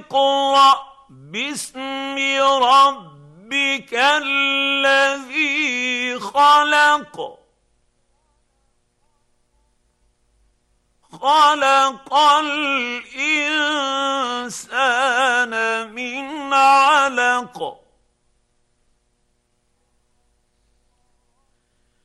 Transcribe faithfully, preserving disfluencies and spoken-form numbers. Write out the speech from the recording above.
اقْرَأْ بِاسْمِ رَبِّكَ الَّذِي خَلَقَ خَلَقَ الْإِنسَانَ مِنْ عَلَقٍ